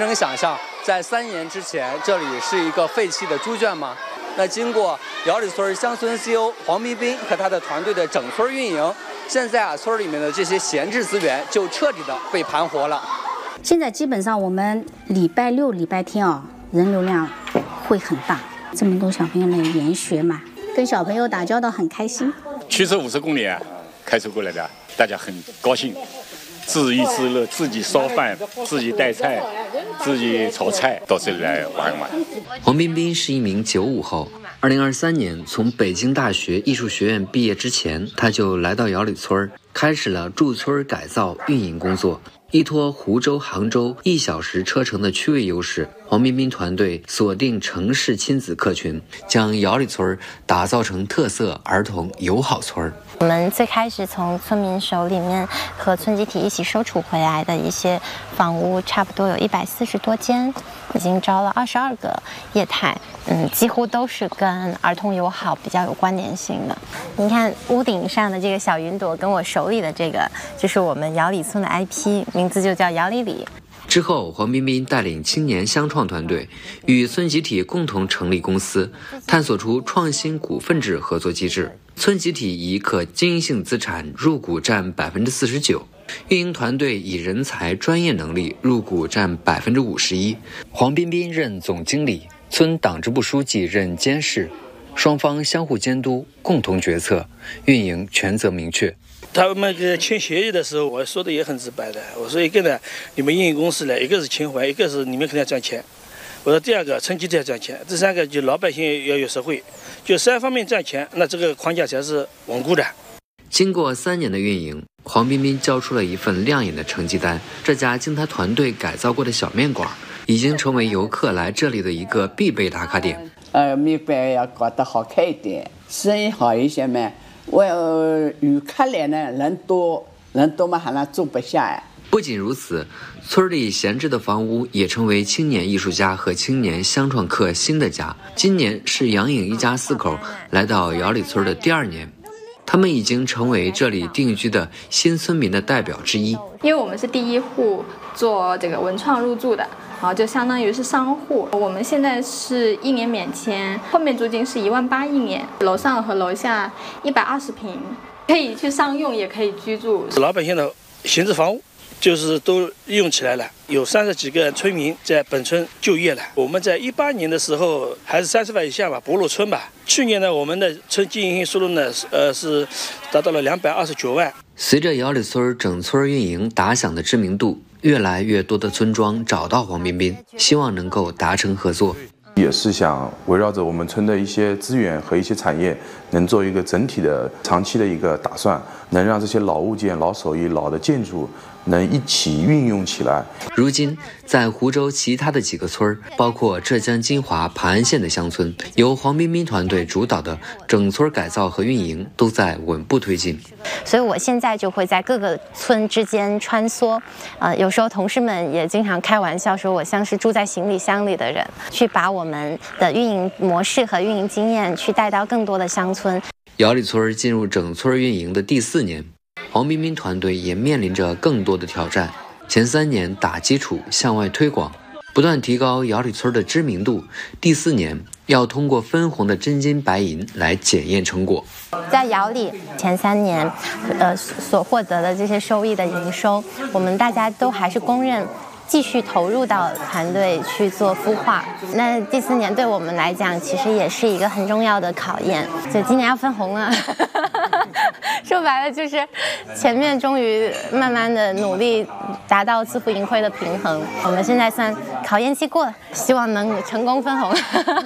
能想象，在3年之前，这里是一个废弃的猪圈吗？那经过姚里村乡村 CEO 黄彬彬和他的团队的整村运营，现在村里面的这些闲置资源就彻底的被盘活了。 现在基本上我们礼拜六、礼拜天人流量会很大，这么多小朋友来研学嘛，跟小朋友打交道很开心。 驱车50公里开车过来的，大家很高兴。自娱自乐，自己烧饭，自己带菜，自己炒菜，到这里来玩一玩。 黄彬彬是一名95后，2023年从北京大学艺术学院毕业之前，他就来到姚里村，开始了驻村改造运营工作。依托湖州、杭州1小时车程的区位优势，黄彬彬团队锁定城市亲子客群，将姚里村打造成特色儿童友好村。 我们最开始从村民手里面和村集体一起收储回来的一些房屋，差不多有140多间，已经招了22个业态，几乎都是跟儿童友好比较有关联性的。你看屋顶上的这个小云朵，跟我手里的这个，就是我们姚里村的 IP， 名字就叫姚里里。 之后，黄彬彬带领青年乡创团队与村集体共同成立公司，探索出创新股份制合作机制。村集体以可经营性资产入股占49%，运营团队以人才专业能力入股占51%。黄彬彬任总经理，村党支部书记任监事，双方相互监督，共同决策，运营权责明确。 他们签协议的时候，我说的也很直白的，我说一个呢，你们运营公司呢，一个是情怀，一个是你们肯定要赚钱。我说第二个，村集体要赚钱，第三个就老百姓要有社会，就3方面赚钱，那这个框架才是稳固的。 经过3年的运营，黄彬彬交出了一份亮眼的成绩单。这家经他团队改造过的小面馆，已经成为游客来这里的一个必备打卡点。 面馆要搞得好看一点，生意好一些嘛。旅客来呢，人多嘛，还能坐不下呀。 不仅如此，村里闲置的房屋也成为青年艺术家和青年乡创客新的家。今年是杨颖一家4口来到姚里村的第2年，他们已经成为这里定居的新村民的代表之一。 因为我们是第1户做这个文创入住的，然后就相当于是商户。我们现在是1年免签，后面租金是18000一年，楼上和楼下120平，可以去商用，也可以居住。 老百姓的闲置房屋就是都利用起来了，有30几个村民在本村就业了。我们在18年的时候还是30万以下吧，不入村吧。去年呢，我们的村经营性收入呢是达到了229万。 随着姚里村整村运营打响的知名度，越来越多的村庄找到黄彬彬，希望能够达成合作。 也是想围绕着我们村的一些资源和一些产业，能做一个整体的长期的一个打算，能让这些老物件、老手艺、老的建筑能一起运用起来。 如今，在湖州其他的几个村，包括浙江金华盘安县的乡村，由黄彬彬团队主导的整村改造和运营都在稳步推进。 所以我现在就会在各个村之间穿梭，有时候同事们也经常开玩笑说我像是住在行李箱里的人，去把我们的运营模式和运营经验去带到更多的乡村。 姚里村进入整村运营的第4年，黄彬彬团队也面临着更多的挑战。前3年打基础向外推广，不断提高姚里村的知名度。第4年要通过分红的真金白银来检验成果。 在姚里前3年，所获得的这些收益的营收，我们大家都还是公认继续投入到团队去做孵化。那第4年对我们来讲，其实也是一个很重要的考验。就今年要分红了，说白了就是前面终于慢慢的努力达到自负盈亏的平衡，我们现在算考验期过了，希望能成功分红。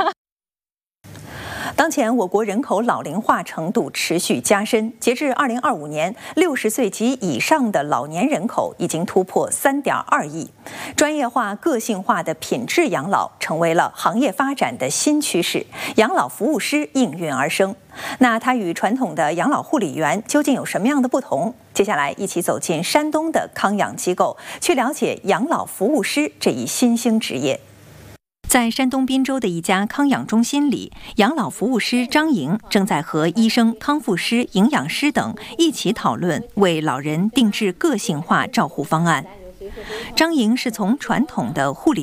当前我国人口老龄化程度持续加深，截至2025年，60岁及以上的老年人口已经突破3.2亿。专业化、个性化的品质养老成为了行业发展的新趋势，养老服务师应运而生。那它与传统的养老护理员究竟有什么样的不同？接下来一起走进山东的康养机构，去了解养老服务师这一新兴职业。在山东滨州的一家康养中心里，养老服务师张莹正在和医生、康复师、营养师等一起讨论为老人定制个性化照护方案。张莹是从传统的护理